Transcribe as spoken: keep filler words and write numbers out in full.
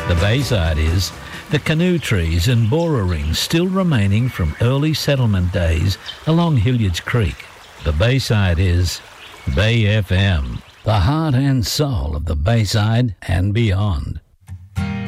The Bayside is the canoe trees and borer rings still remaining from early settlement days along Hilliard's Creek. The Bayside is Bay F M, the heart and soul of the Bayside and beyond.